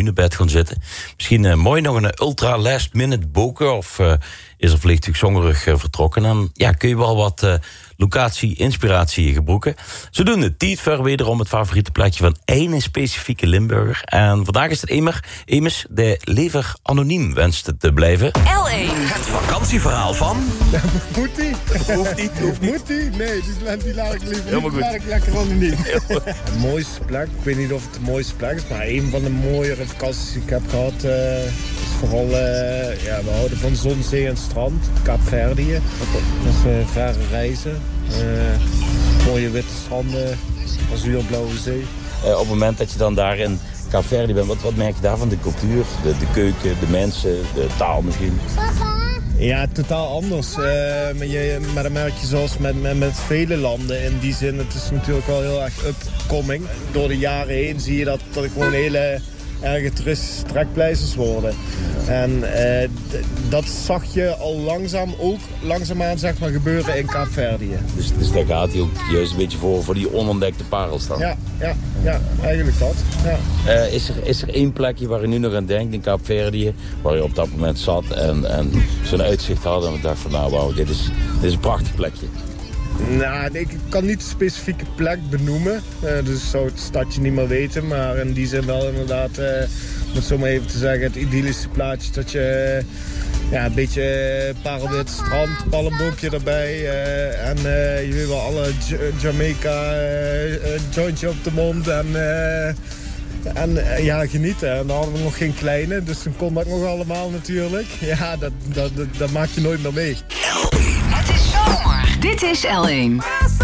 hunebed gaan zitten. Misschien mooi nog een ultra last minute boken of is er vliegtuig zongerig vertrokken. En ja, kun je wel wat locatie-inspiratie gebruiken. Zodoende tijd voor wederom het favoriete plekje van één specifieke Limburger. En vandaag is het Emes de liever anoniem wenst te blijven. L1. Het vakantieverhaal van... Moet die? Hoeft niet. Moet die? Nee, die laat ik liever Helemaal niet. goed. Laat ik lekker anoniem. De mooiste plek, ik weet niet of het de mooiste plek is, maar een van de mooiere vakanties die ik heb gehad is vooral, we houden van zon, zee en strand. Kaapverdië. Dat is verre reizen. Mooie witte stranden, azuurblauwe zee. Op het moment dat je dan daar in Kaapverdië bent, wat merk je daarvan? De cultuur, de keuken, de mensen, de taal misschien? Ja, totaal anders. Maar dan merk je zoals met vele landen in die zin. Het is natuurlijk wel heel erg upcoming. Door de jaren heen zie je dat er gewoon hele erge toeristische trekpleisters worden. En dat zag je al langzaamaan zeg maar, gebeuren in Kaapverdië. Dus daar gaat hij ook juist een beetje voor die onontdekte parels dan. Ja, eigenlijk dat. Ja. Is er één plekje waar je nu nog aan denkt in Kaapverdië, waar je op dat moment zat en zo'n uitzicht had en we dachten van nou wauw, dit is een prachtig plekje? Nou, ik kan niet een specifieke plek benoemen. Dus zou het stadje niet meer weten. Maar in die zin wel inderdaad, om het zo maar even te zeggen, het idyllische plaatje dat je een beetje parelwit strand, palmboomje erbij. En je weet wel, alle Jamaica, jointje op de mond en genieten. En dan hadden we nog geen kleine, dus toen kon dat nog allemaal natuurlijk. Ja, dat maak je nooit meer mee. Het is zomer. Dit is L1.